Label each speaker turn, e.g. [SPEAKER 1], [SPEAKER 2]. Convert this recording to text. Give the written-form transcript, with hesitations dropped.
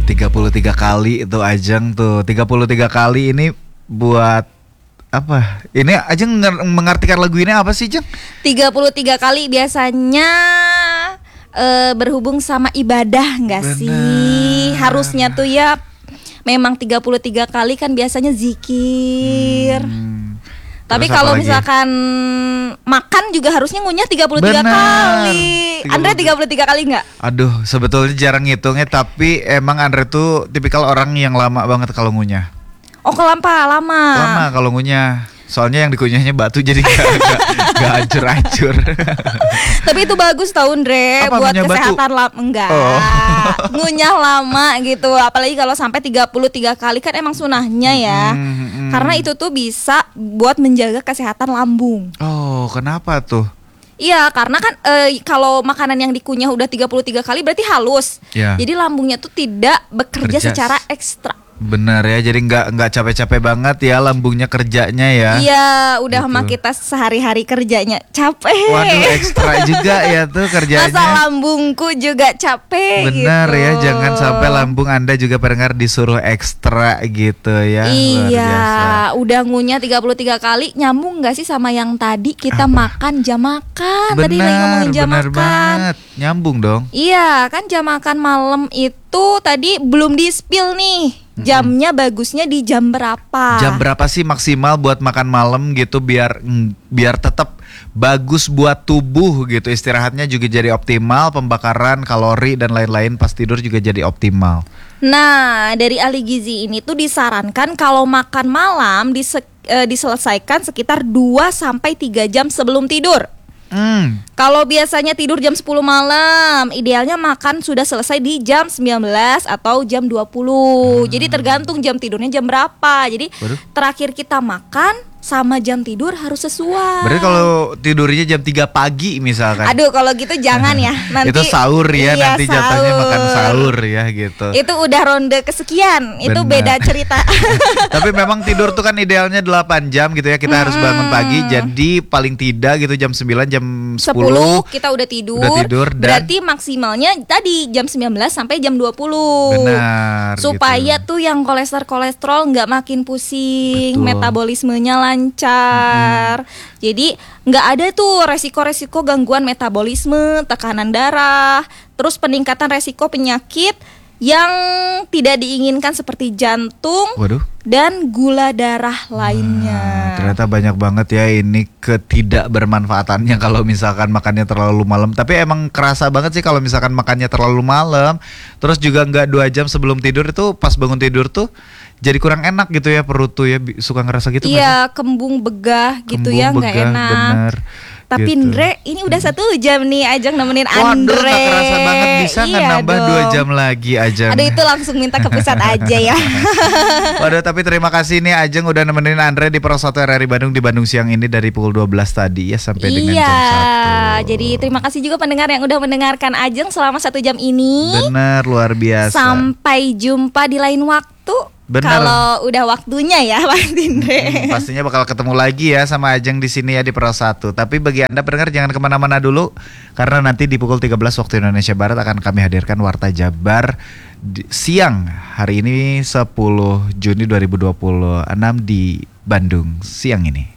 [SPEAKER 1] 33 kali itu Ajeng tuh. 33 kali ini buat apa? Ini Ajeng mengartikan lagu ini apa sih, Jeng?
[SPEAKER 2] 33 kali biasanya berhubung sama ibadah enggak sih? Harusnya tuh ya memang 33 kali kan biasanya zikir. Tapi kalau misalkan makan juga harusnya ngunyah 33 kali. Andre 33 kali enggak?
[SPEAKER 1] Aduh, sebetulnya jarang ngitungnya, tapi emang Andre tuh tipikal orang yang lama banget kalau ngunyah.
[SPEAKER 2] Oh, lama.
[SPEAKER 1] Lama kalau ngunyah. Soalnya yang dikunyahnya batu jadi gak hancur-hancur.
[SPEAKER 2] Tapi itu bagus tau Andre.
[SPEAKER 1] Apa,
[SPEAKER 2] buat kesehatan
[SPEAKER 1] enggak.
[SPEAKER 2] Ngunyah lama gitu. Apalagi kalau sampai 33 kali kan emang sunahnya ya. Karena itu tuh bisa buat menjaga kesehatan lambung.
[SPEAKER 1] Oh, kenapa tuh?
[SPEAKER 2] Iya, karena kan kalau makanan yang dikunyah udah 33 kali berarti halus.
[SPEAKER 1] Ya.
[SPEAKER 2] Jadi lambungnya tuh tidak bekerja secara ekstra.
[SPEAKER 1] Benar ya, jadi nggak capek-capek banget ya lambungnya kerjanya ya.
[SPEAKER 2] Iya, udah
[SPEAKER 1] gitu.
[SPEAKER 2] mah kita sehari-hari kerjanya capek.
[SPEAKER 1] Waduh, ekstra juga ya tuh kerjanya.
[SPEAKER 2] Masa lambungku juga capek.
[SPEAKER 1] Benar
[SPEAKER 2] gitu.
[SPEAKER 1] Ya, jangan sampai lambung Anda juga pendengar disuruh ekstra gitu ya.
[SPEAKER 2] Iya, udah ngunyah 33 kali, nyambung nggak sih sama yang tadi kita makan jam makan?
[SPEAKER 1] Benar,
[SPEAKER 2] tadi lagi ngomongin jam makan.
[SPEAKER 1] Banget. Nyambung dong.
[SPEAKER 2] Iya, kan jam makan malam itu tadi belum di-spill nih. Jamnya bagusnya di jam berapa?
[SPEAKER 1] Jam berapa sih maksimal buat makan malam gitu biar tetap bagus buat tubuh gitu. Istirahatnya juga jadi optimal, pembakaran kalori dan lain-lain pas tidur juga jadi optimal.
[SPEAKER 2] Nah, dari ahli gizi ini tuh disarankan kalau makan malam diselesaikan sekitar 2-3 jam sebelum tidur. Kalau biasanya tidur jam 10 malam, idealnya makan sudah selesai di jam 19 atau jam 20. Jadi tergantung jam tidurnya jam berapa. Jadi terakhir kita makan sama jam tidur harus sesuai.
[SPEAKER 1] Berarti kalau tidurnya jam 3 pagi misalkan.
[SPEAKER 2] Aduh, kalau gitu jangan ya. Nanti
[SPEAKER 1] itu sahur ya,
[SPEAKER 2] iya,
[SPEAKER 1] nanti jatuhnya makan sahur ya gitu.
[SPEAKER 2] Itu udah ronde kesekian. Itu beda cerita.
[SPEAKER 1] Tapi memang tidur tuh kan idealnya 8 jam gitu ya. Kita harus bangun pagi. Jadi paling tidak gitu jam 9, jam 10
[SPEAKER 2] kita udah tidur.
[SPEAKER 1] Dan
[SPEAKER 2] berarti maksimalnya tadi jam 19 sampai jam 20.
[SPEAKER 1] Benar.
[SPEAKER 2] Supaya tuh yang kolesterol nggak makin pusing, metabolismenya lancar. Jadi nggak ada tuh resiko-resiko gangguan metabolisme, tekanan darah, terus peningkatan resiko penyakit yang tidak diinginkan seperti jantung dan gula darah lainnya.
[SPEAKER 1] Ternyata banyak banget ya ini ketidakbermanfaatannya kalau misalkan makannya terlalu malam. Tapi emang kerasa banget sih kalau misalkan makannya terlalu malam. Terus juga nggak 2 jam sebelum tidur itu pas bangun tidur tuh jadi kurang enak gitu ya, perut tuh ya suka ngerasa gitu.
[SPEAKER 2] Iya, kembung begah gitu ya, nggak enak. Bener. Tapi gitu. Andre, ini udah 1 jam nih Ajeng nemenin Andre.
[SPEAKER 1] Waduh, gak kerasa banget, bisa nggak nambah 2 jam lagi Ajeng?
[SPEAKER 2] Aduh, itu langsung minta ke pusat aja ya.
[SPEAKER 1] Waduh, tapi terima kasih nih Ajeng udah nemenin Andre di Pro 1 RRI Bandung di Bandung siang ini dari pukul 12 tadi ya sampai dengan jam 1.
[SPEAKER 2] Jadi terima kasih juga pendengar yang udah mendengarkan Ajeng selama 1 jam ini.
[SPEAKER 1] Bener, luar biasa.
[SPEAKER 2] Sampai jumpa di lain waktu. Kalau udah waktunya ya, Mas Indre.
[SPEAKER 1] Pastinya bakal ketemu lagi ya sama Ajeng di sini ya di Pro 1. Tapi bagi Anda pendengar jangan kemana-mana dulu, karena nanti di pukul 13 waktu Indonesia Barat akan kami hadirkan Warta Jabar siang hari ini 10 Juni 2026 di Bandung siang ini.